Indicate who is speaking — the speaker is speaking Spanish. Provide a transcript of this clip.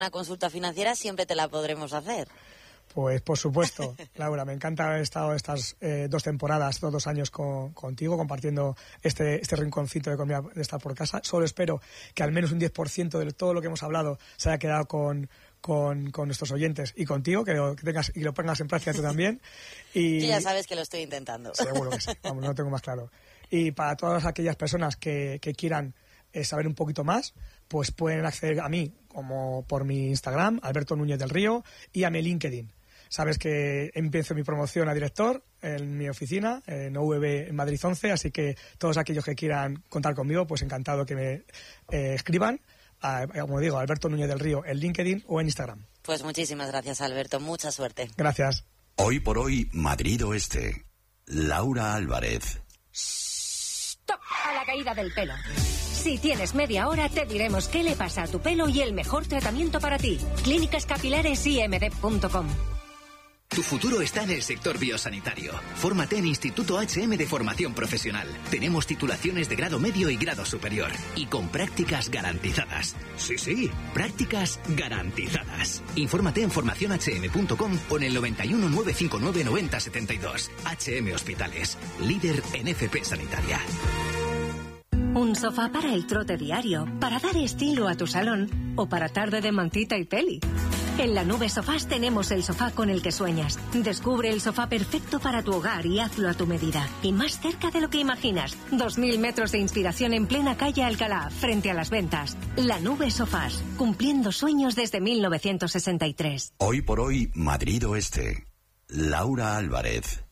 Speaker 1: una consulta financiera, siempre te la podremos hacer.
Speaker 2: Pues por supuesto, Laura, me encanta haber estado estas 2 temporadas, estos 2 años contigo, compartiendo este rinconcito de economía de estar por casa. Solo espero que al menos un 10% de todo lo que hemos hablado se haya quedado con nuestros oyentes y contigo, que lo tengas y lo pongas en práctica tú también. Y
Speaker 1: tú ya sabes que lo estoy intentando.
Speaker 2: Seguro que sí, vamos, no lo tengo más claro. Y para todas aquellas personas que quieran saber un poquito más, pues pueden acceder a mí como por mi Instagram, Alberto Núñez del Río, y a mi LinkedIn. Sabes que empiezo mi promoción a director en mi oficina, en OVB en Madrid 11, así que todos aquellos que quieran contar conmigo, pues encantado que me escriban, como digo, Alberto Núñez del Río en LinkedIn o en Instagram.
Speaker 1: Pues muchísimas gracias, Alberto, mucha suerte.
Speaker 2: Gracias.
Speaker 3: Hoy por hoy, Madrid Oeste. Laura Álvarez.
Speaker 4: ¡Stop! A la caída del pelo. Si tienes media hora, te diremos qué le pasa a tu pelo y el mejor tratamiento para ti. Clínicas Capilares IMD.com.
Speaker 5: Tu futuro está en el sector biosanitario. Fórmate en Instituto HM de Formación Profesional. Tenemos titulaciones de grado medio y grado superior. Y con prácticas garantizadas. Sí, prácticas garantizadas. Infórmate en formacionhm.com o en el 91 959 9072. HM Hospitales. Líder en FP Sanitaria.
Speaker 4: Un sofá para el trote diario, para dar estilo a tu salón o para tarde de mantita y peli. En La Nube Sofás tenemos el sofá con el que sueñas. Descubre el sofá perfecto para tu hogar y hazlo a tu medida. Y más cerca de lo que imaginas. 2000 metros de inspiración en plena calle Alcalá, frente a las ventas. La Nube Sofás, cumpliendo sueños desde 1963.
Speaker 3: Hoy por hoy, Madrid Oeste. Laura Álvarez.